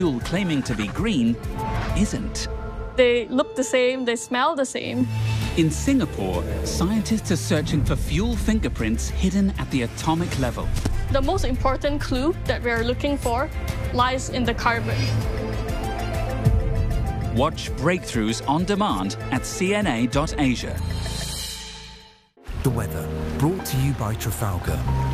fuel claiming to be green isn't. They look the same, they smell the same. In Singapore, scientists are searching for fuel fingerprints hidden at the atomic level. The most important clue that we're looking for lies in the carbon. Watch Breakthroughs on demand at cna.asia. The weather, brought to you by Trafalgar.